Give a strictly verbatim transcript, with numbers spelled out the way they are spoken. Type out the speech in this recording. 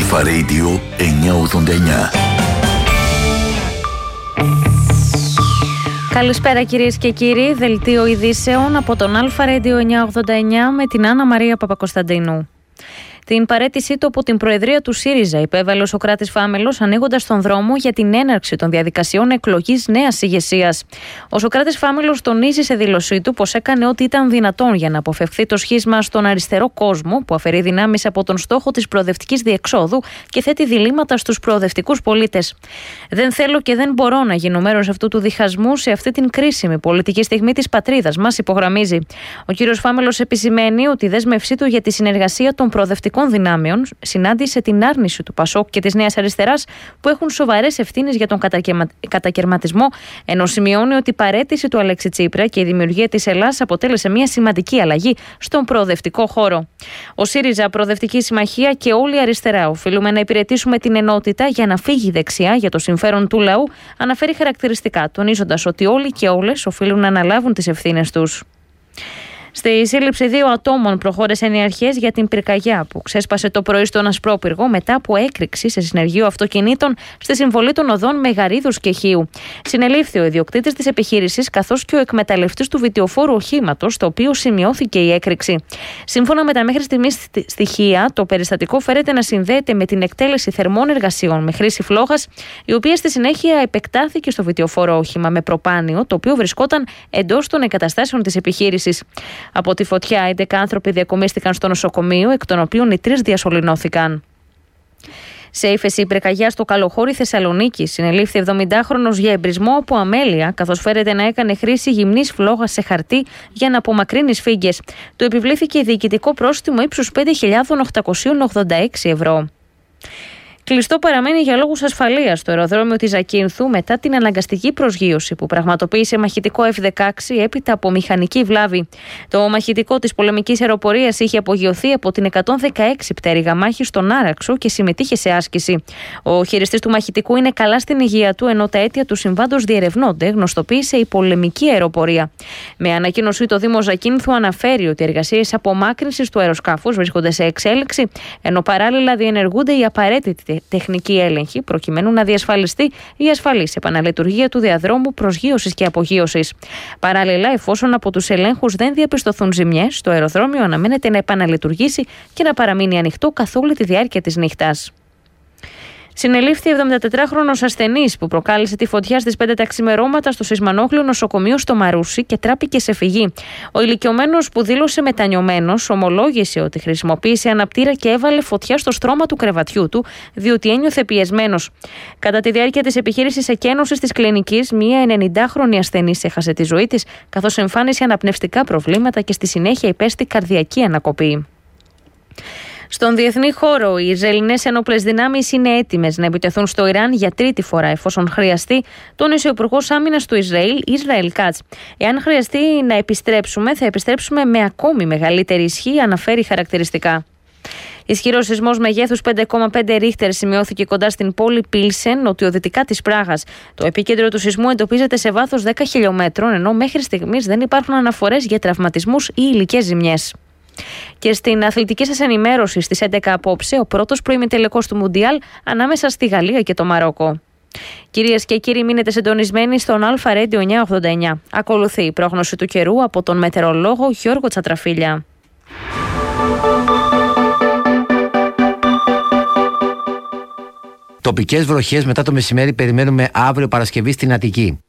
Αλφα Radio εννιακόσια ογδόντα εννιά. Καλησπέρα κυρίες και κύριοι, δελτίο ειδήσεων από τον Αλφα Radio εννιακόσια ογδόντα εννιά με την Άννα Μαρία Παπακοσταντίνου. Την παραίτησή του από την Προεδρία του ΣΥΡΙΖΑ υπέβαλε ο Σωκράτης Φάμελος, ανοίγοντας τον δρόμο για την έναρξη των διαδικασιών εκλογής νέας ηγεσίας. Ο Σωκράτης Φάμελος τονίζει σε δήλωσή του πως έκανε ό,τι ήταν δυνατόν για να αποφευχθεί το σχίσμα στον αριστερό κόσμο, που αφαιρεί δυνάμεις από τον στόχο της προοδευτικής διεξόδου και θέτει διλήμματα στους προοδευτικούς πολίτες. Δεν θέλω και δεν μπορώ να γίνω μέρος αυτού του διχασμού σε αυτή την κρίσιμη πολιτική στιγμή της πατρίδας μας, υπογραμμίζει. Ο κ. Φάμελος επισημαίνει ότι η δέσμευσή του για τη συνεργασία των προοδευτικών δυνάμεων συνάντησε την άρνηση του Πασόκ και της Νέας Αριστεράς, που έχουν σοβαρές ευθύνες για τον κατακαιρματισμό, ενώ σημειώνει ότι η παραίτηση του Αλέξη Τσίπρα και η δημιουργία της Ελλάς αποτέλεσε μια σημαντική αλλαγή στον προοδευτικό χώρο. Ο ΣΥΡΙΖΑ, Προοδευτική Συμμαχία και όλη η αριστερά οφείλουμε να υπηρετήσουμε την ενότητα για να φύγει η δεξιά για το συμφέρον του λαού, αναφέρει χαρακτηριστικά, τονίζοντας ότι όλοι και όλες οφείλουν να αναλάβουν τις ευθύνες τους. Στη σύλληψη δύο ατόμων προχώρησαν οι αρχές για την πυρκαγιά που ξέσπασε το πρωί στον Ασπρόπυργο μετά από έκρηξη σε συνεργείο αυτοκινήτων στη συμβολή των οδών Μεγαρίδους και Χίου. Συνελήφθη ο ιδιοκτήτης της επιχείρησης καθώς και ο εκμεταλλευτής του βιτιοφόρου οχήματος, στο οποίο σημειώθηκε η έκρηξη. Σύμφωνα με τα μέχρι στιγμής στοιχεία, το περιστατικό φέρεται να συνδέεται με την εκτέλεση θερμών εργασιών με χρήση φλόγας, η οποία στη συνέχεια επεκτάθηκε στο βιτιοφόρο όχημα με προπάνιο, το οποίο βρισκόταν εντός των εγκαταστάσεων της επιχείρησης. Από τη φωτιά, έντεκα άνθρωποι διακομίστηκαν στο νοσοκομείο, εκ των οποίων οι τρεις διασωληνώθηκαν. Σε ύφεση πυρκαγιά στο Καλοχώρι Θεσσαλονίκη, συνελήφθη εβδομηντάχρονος για εμπρισμό από αμέλεια, καθώς φέρεται να έκανε χρήση γυμνής φλόγας σε χαρτί για να απομακρύνει σφίγγες. Του επιβλήθηκε διοικητικό πρόστιμο ύψους πέντε χιλιάδες οκτακόσια ογδόντα έξι ευρώ. Κλειστό παραμένει για λόγους ασφαλείας το αεροδρόμιο της Ζακίνθου μετά την αναγκαστική προσγείωση που πραγματοποίησε μαχητικό εφ δεκαέξι έπειτα από μηχανική βλάβη. Το μαχητικό της πολεμικής αεροπορίας είχε απογειωθεί από την εκατόν δεκαέξι πτέρυγα μάχη στον Άραξο και συμμετείχε σε άσκηση. Ο χειριστής του μαχητικού είναι καλά στην υγεία του, ενώ τα αίτια του συμβάντος διερευνώνται, γνωστοποίησε η πολεμική αεροπορία. Με ανακοίνωσή, το Δήμο Ζακίνθου αναφέρει ότι οι εργασίες απομάκρυνσης του αεροσκάφους βρίσκονται σε εξέλιξη, ενώ παράλληλα διενεργούνται οι απαραίτητοι τεχνική έλεγχη προκειμένου να διασφαλιστεί η ασφαλής επαναλειτουργία του διαδρόμου προσγείωσης και απογείωσης. Παράλληλα, εφόσον από τους ελέγχους δεν διαπιστωθούν ζημιές, το αεροδρόμιο αναμένεται να επαναλειτουργήσει και να παραμείνει ανοιχτό καθ' όλη τη διάρκεια της νύχτας. Συνελήφθη εβδομηντατετράχρονος ασθενής που προκάλεσε τη φωτιά στις πέντε τα ξημερώματα στο Σεισμανόγλιο νοσοκομείο στο Μαρούσι και τράπηκε σε φυγή. Ο ηλικιωμένος, που δήλωσε μετανιωμένος, ομολόγησε ότι χρησιμοποίησε αναπτήρα και έβαλε φωτιά στο στρώμα του κρεβατιού του, διότι ένιωθε πιεσμένος. Κατά τη διάρκεια της επιχείρησης εκένωσης της κλινικής, μία ενενηντάχρονη ασθενής έχασε τη ζωή της, καθώς εμφάνισε αναπνευστικά προβλήματα και στη συνέχεια υπέστη καρδιακή ανακοπή. Στον διεθνή χώρο, οι Ισραηλινές ενόπλες δυνάμεις είναι έτοιμες να επιτεθούν στο Ιράν για τρίτη φορά, εφόσον χρειαστεί, τόνισε ο Υπουργός Άμυνας του Ισραήλ, Ισραήλ Κάτς. Εάν χρειαστεί να επιστρέψουμε, θα επιστρέψουμε με ακόμη μεγαλύτερη ισχύ, αναφέρει χαρακτηριστικά. Ισχυρός σεισμός μεγέθους πέντε κόμμα πέντε ρίχτερ σημειώθηκε κοντά στην πόλη Πίλσεν, νοτιοδυτικά της Πράγας. Το επίκεντρο του σεισμού εντοπίζεται σε βάθος δέκα χιλιομέτρων, ενώ μέχρι στιγμής δεν υπάρχουν αναφορές για τραυματισμούς ή υλικές ζημιές. Και στην αθλητική σας ενημέρωση στις έντεκα απόψε, ο πρώτος προημιτελικός του Μουντιάλ ανάμεσα στη Γαλλία και το Μαρόκο. Κυρίες και κύριοι, μείνετε συντονισμένοι στον Αλφα Radio εννιακόσια ογδόντα εννιά. Ακολουθεί η πρόγνωση του καιρού από τον μετεωρολόγο Γιώργο Τσατραφίλια. Τοπικές βροχές μετά το μεσημέρι περιμένουμε αύριο Παρασκευή στην Αττική.